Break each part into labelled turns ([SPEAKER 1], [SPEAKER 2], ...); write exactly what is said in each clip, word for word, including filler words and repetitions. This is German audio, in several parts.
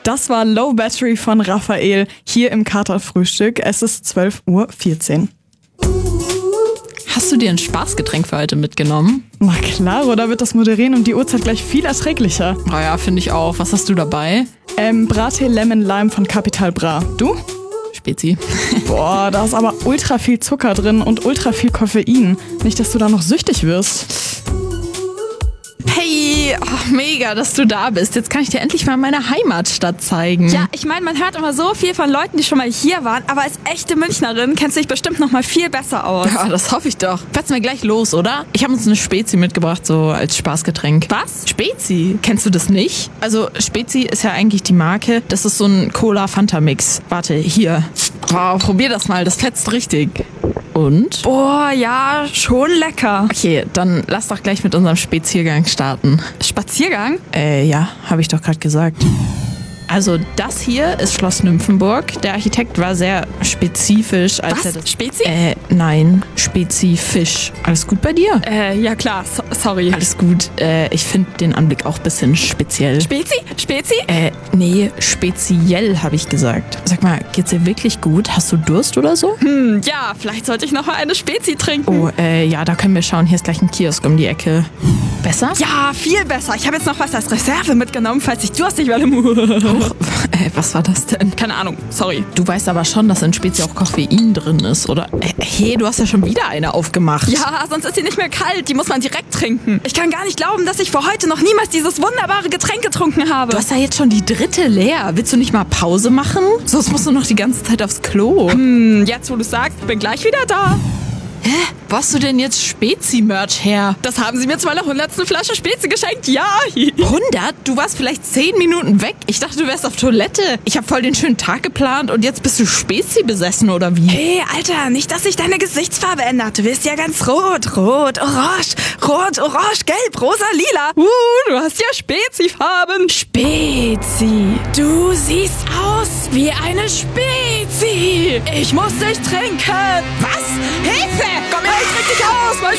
[SPEAKER 1] Das war Low Battery von Raphael hier im Katerfrühstück. Es ist zwölf Uhr vierzehn.
[SPEAKER 2] Hast du dir ein Spaßgetränk für heute mitgenommen?
[SPEAKER 1] Na klar, oder wird das Moderieren um die Uhrzeit gleich viel erträglicher?
[SPEAKER 2] Naja, finde ich auch. Was hast du dabei?
[SPEAKER 1] Ähm, Brattee Lemon Lime von Capital Bra. Du?
[SPEAKER 2] Spezi.
[SPEAKER 1] Boah, da ist aber ultra viel Zucker drin und ultra viel Koffein. Nicht, dass du da noch süchtig wirst.
[SPEAKER 2] Hey, oh, mega, dass du da bist. Jetzt kann ich dir endlich mal meine Heimatstadt zeigen.
[SPEAKER 3] Ja, ich meine, man hört immer so viel von Leuten, die schon mal hier waren, aber als echte Münchnerin kennst du dich bestimmt noch mal viel besser aus.
[SPEAKER 2] Ja, das hoffe ich doch. Fetzen wir gleich los, oder? Ich habe uns eine Spezi mitgebracht, so als Spaßgetränk.
[SPEAKER 3] Was?
[SPEAKER 2] Spezi? Kennst du das nicht? Also Spezi ist ja eigentlich die Marke. Das ist so ein Cola-Fanta-Mix. Warte, hier. Wow, probier das mal, das fetzt richtig. Und?
[SPEAKER 3] Boah, ja, schon lecker.
[SPEAKER 2] Okay, dann lass doch gleich mit unserem Spaziergang starten.
[SPEAKER 3] Spaziergang?
[SPEAKER 2] Äh, ja, habe ich doch gerade gesagt. Also das hier ist Schloss Nymphenburg. Der Architekt war sehr spezifisch. Als
[SPEAKER 3] Was?
[SPEAKER 2] Er das
[SPEAKER 3] Spezi?
[SPEAKER 2] Äh, nein, spezifisch. Alles gut bei dir?
[SPEAKER 3] Äh, ja klar, so, sorry.
[SPEAKER 2] Alles gut. Äh, ich finde den Anblick auch ein bisschen speziell.
[SPEAKER 3] Spezi? Spezi?
[SPEAKER 2] Äh, nee, speziell habe ich gesagt. Sag mal, geht's dir wirklich gut? Hast du Durst oder so?
[SPEAKER 3] Hm, ja, vielleicht sollte ich noch mal eine Spezi trinken.
[SPEAKER 2] Oh, äh, ja, da können wir schauen. Hier ist gleich ein Kiosk um die Ecke. Besser?
[SPEAKER 3] Ja, viel besser. Ich habe jetzt noch was als Reserve mitgenommen, falls ich durstig werde.
[SPEAKER 2] Huch, äh, was war das denn?
[SPEAKER 3] Keine Ahnung, sorry.
[SPEAKER 2] Du weißt aber schon, dass in Spezi auch Koffein drin ist, oder? Äh, hey, du hast ja schon wieder eine aufgemacht.
[SPEAKER 3] Ja, sonst ist sie nicht mehr kalt. Die muss man direkt trinken. Ich kann gar nicht glauben, dass ich vor heute noch niemals dieses wunderbare Getränk getrunken habe.
[SPEAKER 2] Du hast ja jetzt schon die dritte leer. Willst du nicht mal Pause machen? Sonst musst du noch die ganze Zeit aufs Klo.
[SPEAKER 3] Hm, jetzt wo du sagst, bin gleich wieder da.
[SPEAKER 2] Hä? Wo hast du denn jetzt Spezi-Merch her?
[SPEAKER 3] Das haben sie mir zu meiner hundertsten Flasche Spezi geschenkt, ja.
[SPEAKER 2] hundert? Du warst vielleicht zehn Minuten weg. Ich dachte, du wärst auf Toilette. Ich habe voll den schönen Tag geplant und jetzt bist du Spezi besessen, oder wie?
[SPEAKER 3] Hey, Alter, nicht, dass sich deine Gesichtsfarbe ändert. Du wirst ja ganz rot, rot, orange, rot, orange, gelb, rosa, lila. Uh, du hast ja Spezi-Farben. Spezi. Du siehst aus wie eine Spezi. Ich muss dich trinken.
[SPEAKER 2] Was? Hilfe!
[SPEAKER 3] Komm her, ich trink dich aus, mein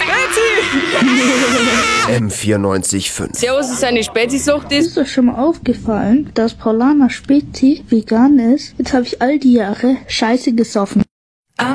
[SPEAKER 3] Spezi.
[SPEAKER 4] M vierundneunzig Komma fünf.
[SPEAKER 5] Servus, ist eine Spezi-Sucht ist.
[SPEAKER 6] Ist euch schon mal aufgefallen, dass Paulaner Spezi vegan ist? Jetzt habe ich all die Jahre Scheiße gesoffen.